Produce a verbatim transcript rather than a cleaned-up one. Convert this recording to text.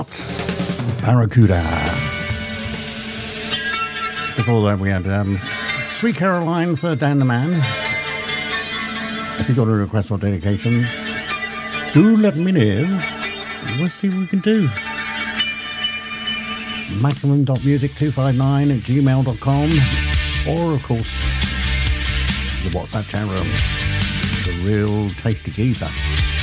Heart, Barracuda. Before that we had um, Sweet Caroline for Dan the Man. If you've got a request or dedications, do let me know. We'll see what we can do. maximum dot music two five nine at gmail dot com, or of course the WhatsApp chat room, the real tasty geezer.